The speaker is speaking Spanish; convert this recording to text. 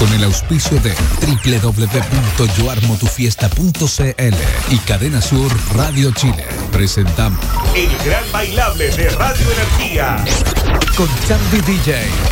Con el auspicio de www.yoarmotufiesta.cl y Cadena Sur Radio Chile, presentamos El Gran Bailable de Radio Energía con Charlie DJ.